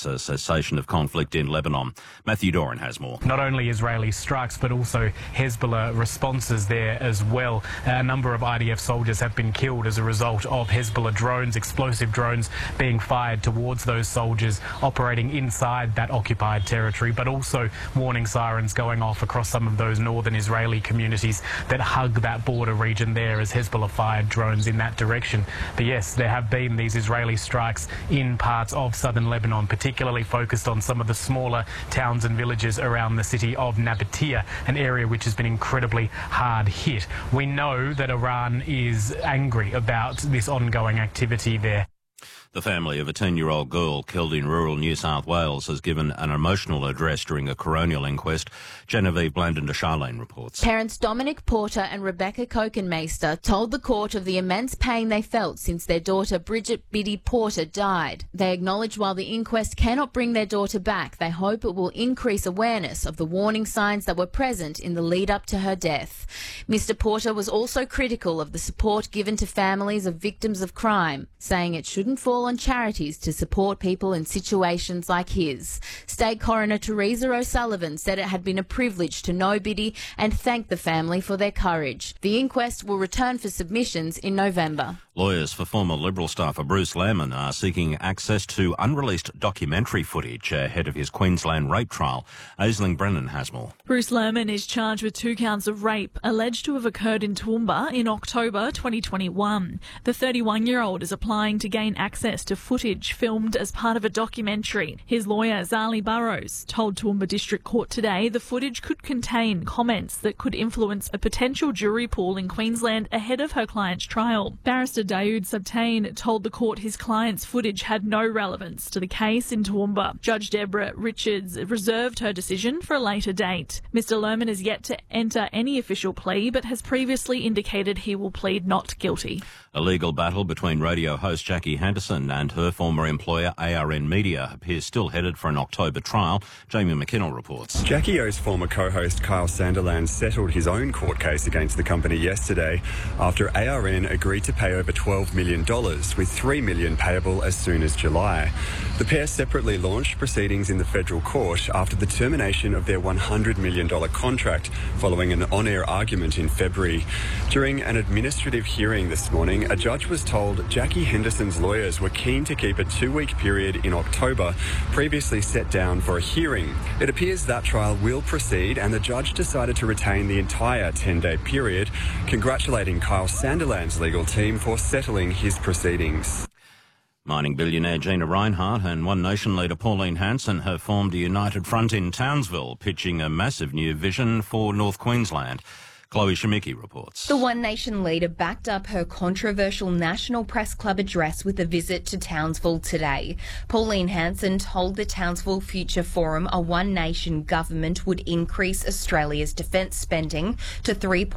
supports a cessation of conflict in Lebanon. Matthew Doran has more. Not only Israeli strikes, but also Hezbollah responses there as well. A number of IDF soldiers have been killed as a result of Hezbollah drones, explosive drones being fired towards those soldiers operating inside that occupied territory, but also warning sirens going off across some of those northern Israeli communities that hug that border region there as Hezbollah fired drones in that direction. But yes, there have been these Israeli strikes in parts of southern Lebanon, particularly focused on some of the smaller towns and villages around the city of Nabatea, an area which has been incredibly hard hit. We know that Iran is angry about this ongoing activity there. The family of a 10-year-old girl killed in rural New South Wales has given an emotional address during a coronial inquest. Genevieve Blandon-Charlene reports. Parents Dominic Porter and Rebecca Kokenmeister told the court of the immense pain they felt since their daughter Bridget Biddy Porter died. They acknowledge while the inquest cannot bring their daughter back, they hope it will increase awareness of the warning signs that were present in the lead-up to her death. Mr Porter was also critical of the support given to families of victims of crime, saying it shouldn't fall on charities to support people in situations like his. State Coroner Teresa O'Sullivan said it had been a privilege to know Biddy and thanked the family for their courage. The inquest will return for submissions in November. Lawyers for former Liberal staffer Bruce Lehrmann are seeking access to unreleased documentary footage ahead of his Queensland rape trial. Aisling Brennan has more. Bruce Lehrmann is charged with 2 counts of rape alleged to have occurred in Toowoomba in October 2021. The 31-year-old is applying to gain access to footage filmed as part of a documentary. His lawyer, Zali Burrows, told Toowoomba District Court today the footage could contain comments that could influence a potential jury pool in Queensland ahead of her client's trial. Barrister Daoud Sabtain told the court his client's footage had no relevance to the case in Toowoomba. Judge Deborah Richards reserved her decision for a later date. Mr Lehrmann is yet to enter any official plea, but has previously indicated he will plead not guilty. A legal battle between radio host Jackie Henderson and her former employer ARN Media appears still headed for an October trial. Jamie McKinnell reports. Jackie O's former co-host Kyle Sandilands settled his own court case against the company yesterday after ARN agreed to pay over $12 million, with $3 million payable as soon as July. The pair separately launched proceedings in the federal court after the termination of their $100 million contract following an on-air argument in February. During an administrative hearing this morning, a judge was told Jackie Henderson's lawyers were keen to keep a 2-week period in October, previously set down for a hearing. It appears that trial will proceed, and the judge decided to retain the entire 10-day period, congratulating Kyle Sandilands' legal team for settling his proceedings. Mining billionaire Gina Rinehart and One Nation leader Pauline Hanson have formed a united front in Townsville, pitching a massive new vision for North Queensland. Chloe Shemicki reports. The One Nation leader backed up her controversial National Press Club address with a visit to Townsville today. Pauline Hanson told the Townsville Future Forum a One Nation government would increase Australia's defence spending to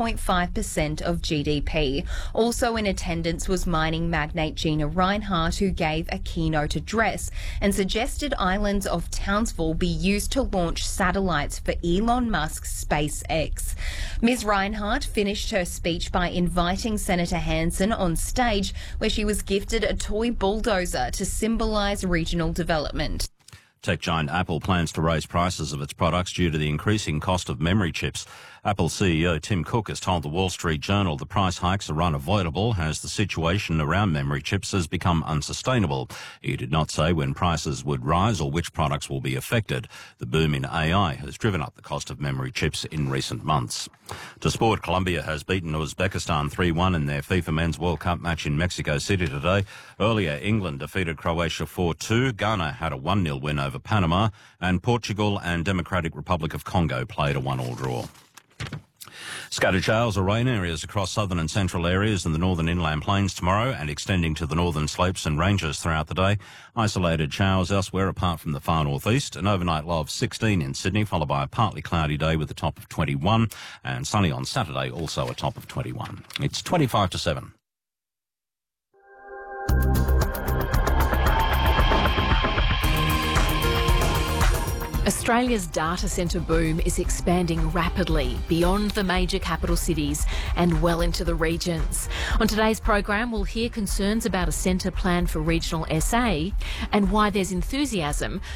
3.5% of GDP. Also in attendance was mining magnate Gina Rinehart, who gave a keynote address and suggested islands of Townsville be used to launch satellites for Elon Musk's SpaceX. Ms. Rinehart finished her speech by inviting Senator Hanson on stage, where she was gifted a toy bulldozer to symbolise regional development. Tech giant Apple plans to raise prices of its products due to the increasing cost of memory chips. Apple CEO Tim Cook has told the Wall Street Journal the price hikes are unavoidable as the situation around memory chips has become unsustainable. He did not say when prices would rise or which products will be affected. The boom in AI has driven up the cost of memory chips in recent months. To sport, Colombia has beaten Uzbekistan 3-1 in their FIFA Men's World Cup match in Mexico City today. Earlier, England defeated Croatia 4-2. Ghana had a 1-0 win over Panama, and Portugal and Democratic Republic of Congo played a 1-1 draw. Scattered showers or rain areas across southern and central areas in the northern inland plains tomorrow and extending to the northern slopes and ranges throughout the day. Isolated showers elsewhere apart from the far northeast. An overnight low of 16 in Sydney, followed by a partly cloudy day with a top of 21. And sunny on Saturday, also a top of 21. It's 25 to 7. Australia's data centre boom is expanding rapidly beyond the major capital cities and well into the regions. On today's program, we'll hear concerns about a centre plan for regional SA and why there's enthusiasm